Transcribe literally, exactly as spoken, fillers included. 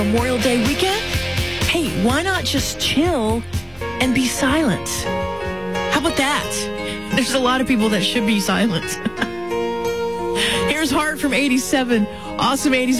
Memorial Day weekend? Hey, why not just chill and be silent? How about that? There's a lot of people that should be silent. Here's Heart from eighty-seven. Awesome eighties.